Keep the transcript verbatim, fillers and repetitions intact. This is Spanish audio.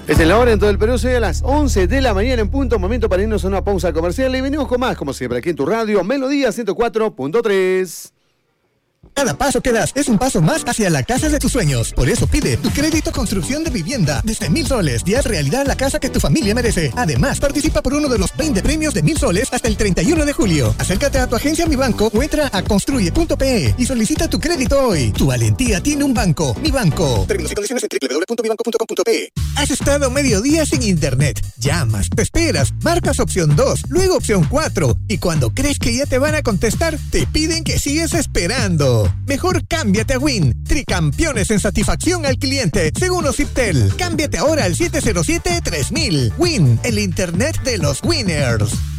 Es en la hora en todo el Perú, soy a las once de la mañana en punto, momento para irnos a una pausa comercial y venimos con más, como siempre, aquí en tu radio, Melodía ciento cuatro punto tres. Cada paso que das es un paso más hacia la casa de tus sueños. Por eso pide tu crédito construcción de vivienda desde mil soles y haz realidad la casa que tu familia merece. Además, participa por uno de los veinte premios de mil soles hasta el treinta y uno de julio. Acércate a tu agencia Mi Banco o entra a construye punto pe y solicita tu crédito hoy. Tu valentía tiene un banco. Mi Banco. Términos y condiciones en doble u doble u doble u punto mi banco punto com punto pe. Has estado medio día sin internet. Llamas, te esperas, marcas opción dos, luego opción cuatro y cuando crees que ya te van a contestar, te piden que sigues esperando. Mejor cámbiate a Win, tricampeones en satisfacción al cliente, según Ociptel. Cámbiate ahora al siete cero siete tres mil. Win, el internet de los winners.